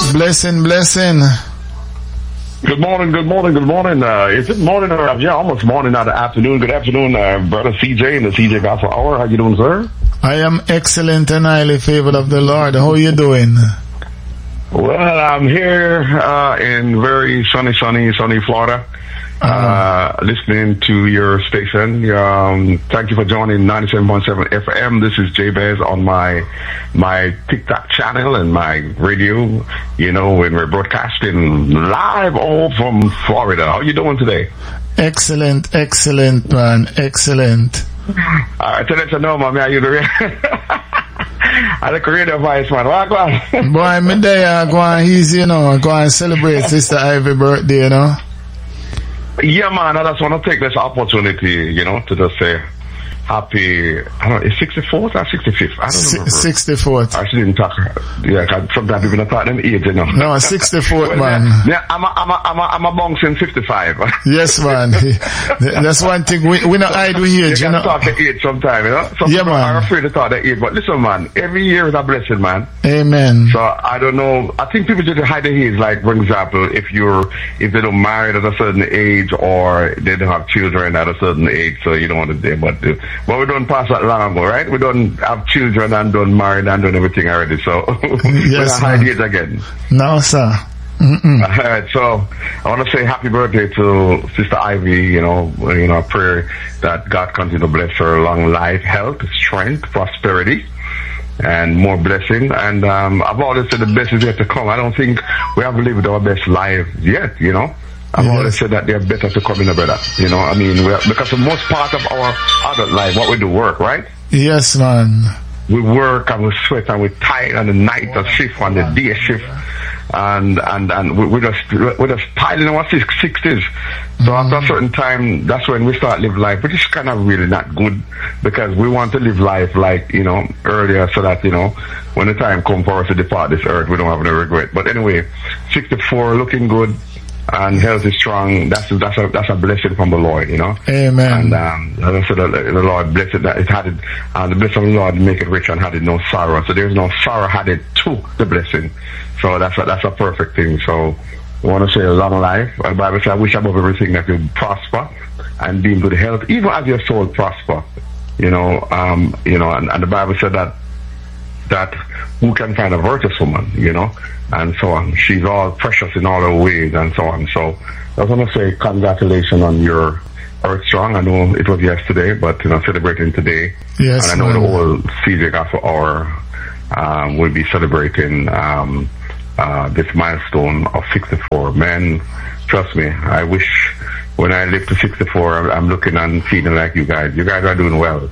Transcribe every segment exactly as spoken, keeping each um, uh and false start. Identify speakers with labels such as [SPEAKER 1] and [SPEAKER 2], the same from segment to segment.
[SPEAKER 1] Blessing, blessing.
[SPEAKER 2] Good morning, good morning, good morning. Uh, is it morning or, yeah, almost morning, not the afternoon. Good afternoon, uh, brother C J in the C J Gospel Hour. How you doing, sir?
[SPEAKER 1] I am excellent and highly favored of the Lord. How are you doing?
[SPEAKER 2] Well, I'm here uh, in very sunny, sunny, sunny Florida, uh, uh, listening to your station. Um, thank you for joining ninety-seven point seven F M. This is Jabez on my my TikTok channel and my radio. You know, when we're broadcasting live all from Florida. How you doing today?
[SPEAKER 1] Excellent, excellent, man, excellent.
[SPEAKER 2] All right, so let you know, man. How you doing? I like a radio voice, man. What, what?
[SPEAKER 1] Boy, me there, go on easy, you know, go and celebrate Sister Ivy birthday, you know.
[SPEAKER 2] Yeah, man, I just want to take this opportunity, you know, to just say happy, I don't know, is sixty-fourth or sixty-fifth? I don't remember.
[SPEAKER 1] sixty-fourth.
[SPEAKER 2] I actually didn't talk. Yeah, cause sometimes people don't talk them age, you know.
[SPEAKER 1] No, sixty-fourth,
[SPEAKER 2] well,
[SPEAKER 1] man.
[SPEAKER 2] Yeah, I'm a, I'm a, I'm a, I'm a bouncing fifty-five.
[SPEAKER 1] Yes, man. That's one thing. We, we not hide with age,
[SPEAKER 2] you,
[SPEAKER 1] you know.
[SPEAKER 2] You talk the age sometimes, you know. Some
[SPEAKER 1] yeah,
[SPEAKER 2] people
[SPEAKER 1] man.
[SPEAKER 2] are afraid to talk the age, but listen, man, every year is a blessing, man.
[SPEAKER 1] Amen.
[SPEAKER 2] So, I don't know, I think people just hide the age, like, for example, if you're, if they don't marry at a certain age, or they don't have children at a certain age, so you don't want to do, but, uh, but we don't pass that long ago, right? We don't have children and don't marry and done everything already, so we're not hide age again.
[SPEAKER 1] No, sir. Mm-mm.
[SPEAKER 2] Alright, so I want to say happy birthday to Sister Ivy. You know, you know, I pray that God continue to bless her long life, health, strength, prosperity, and more blessing. And um, I've always said the best is yet to come. I don't think we have lived our best life yet. You know, I've yes. always said that they're better to come in, brother. You know, I mean, we're, because the most part of our adult life, what we do, work, right?
[SPEAKER 1] Yes, man.
[SPEAKER 2] We work and we sweat and we tired on the night of shift and the day shift. And and and we, we're just we're just piling our sixties. So mm. after a certain time, that's when we start live life, which is kind of really not good, because we want to live life like, you know, earlier, so that, you know, when the time comes for us to depart this earth, we don't have no regret. But anyway, sixty-four, looking good, and health is strong. That's that's a that's a blessing from the Lord, you know.
[SPEAKER 1] Amen.
[SPEAKER 2] And um, as I said, the, the Lord blessed it, that it had it, and the blessing of the Lord make it rich and had it no sorrow. So there's no sorrow added to the blessing. So that's a, that's a perfect thing. So I want to say a long life. The Bible says, I wish above everything that you prosper and be in good health, even as your soul prosper. You know, um, you know, and, and the Bible said that that who can find a virtuous woman, you know, and so on. She's all precious in all her ways, and so on. So I want to say congratulations on your Earth Strong. I know it was yesterday, but, you know, celebrating today.
[SPEAKER 1] Yes,
[SPEAKER 2] and I know
[SPEAKER 1] man.
[SPEAKER 2] the whole C J Gospel Hour um, will be celebrating um, uh, this milestone of sixty-four. Man, trust me, I wish when I live to sixty-four, I'm, I'm looking and feeling like you guys. You guys are doing well.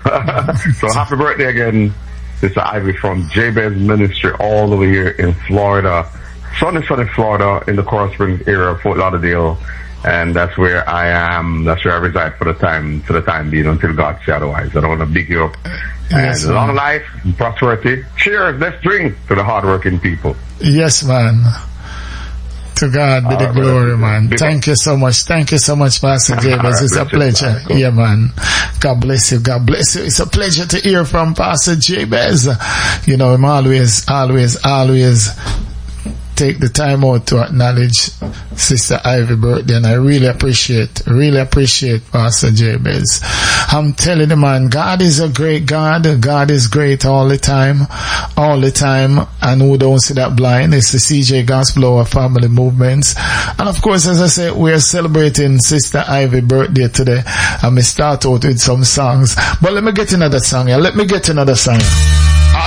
[SPEAKER 2] So happy birthday again, Sister Ivy from Jabez Ministry, all over here in Florida, sunny, sunny Florida, in the Coral Springs area of Fort Lauderdale, and that's where I am. That's where I reside for the time, for the time being, until God says otherwise. I don't want to big you up.
[SPEAKER 1] Yes,
[SPEAKER 2] and long
[SPEAKER 1] man.
[SPEAKER 2] life and prosperity. Cheers! Let's drink to the hardworking people.
[SPEAKER 1] Yes, man. To God be the
[SPEAKER 2] right,
[SPEAKER 1] glory, man.
[SPEAKER 2] Big
[SPEAKER 1] Thank
[SPEAKER 2] up.
[SPEAKER 1] you so much. Thank you so much, Pastor Jabez.
[SPEAKER 2] Right,
[SPEAKER 1] It's a pleasure.
[SPEAKER 2] You,
[SPEAKER 1] yeah, man. God bless you. God bless you. It's a pleasure to hear from Pastor Jabez. You know, I'm always, always, always take the time out to acknowledge Sister Ivy's birthday, and I really appreciate, really appreciate Pastor Jabez. I'm telling you, man, God is a great God. God is great all the time, all the time, and who don't see that blind? It's the C J Gospel Hour Family Movements. And of course, as I said, we are celebrating Sister Ivy's birthday today, and we start out with some songs. But let me get another song here. Let me get another song.